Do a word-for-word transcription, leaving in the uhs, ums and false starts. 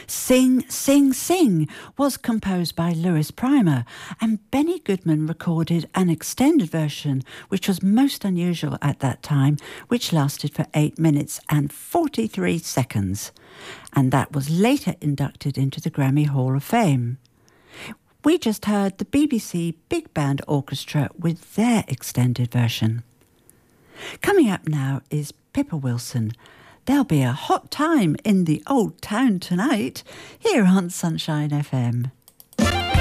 Sing, Sing, Sing was composed by Lewis Primer, and Benny Goodman recorded an extended version, which was most unusual at that time, which lasted for eight minutes and forty-three seconds. And that was later inducted into the Grammy Hall of Fame. We just heard the B B C Big Band Orchestra with their extended version. Coming up now is Pippa Wilson. There'll be a hot time in the old town tonight, here on Sunshine F M.